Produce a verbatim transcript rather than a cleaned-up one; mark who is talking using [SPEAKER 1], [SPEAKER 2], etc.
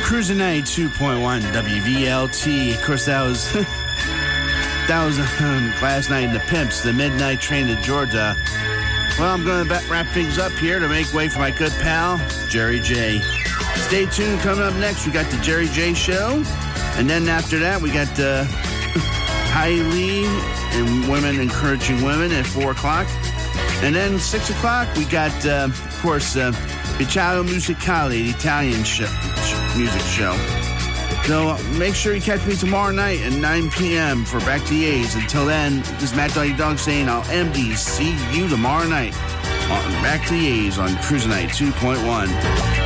[SPEAKER 1] Cruising Night two point one W V L T. Of course, that was that was um, last night in the Pimps, the midnight train to Georgia. Well, I'm going to wrap things up here to make way for my good pal, Jerry J. Stay tuned. Coming up next, we got the Jerry J Show. And then after that, we got uh, Hailey and Women Encouraging Women at four o'clock. And then six o'clock, we got, uh, of course, uh, Piccolo Musicale, the Italian show, music show. So uh, make sure you catch me tomorrow night at nine p.m. for Back to the A's. Until then, this is Matt Doggy Dog saying I'll M D see you tomorrow night on Back to the A's on Cruising Night two point one.